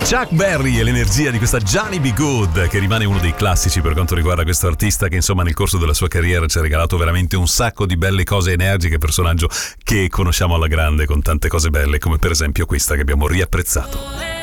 Chuck Berry e l'energia di questa Johnny B. Good, che rimane uno dei classici per quanto riguarda questo artista che insomma nel corso della sua carriera ci ha regalato veramente un sacco di belle cose energiche, personaggio che conosciamo alla grande con tante cose belle come per esempio questa che abbiamo riapprezzato.